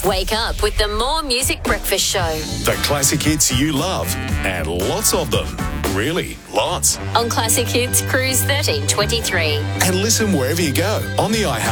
Wake up with the More Music Breakfast Show. The classic hits you love, and lots of them. Really, lots. On Classic Hits Cruise 1323. And listen wherever you go on the iHeart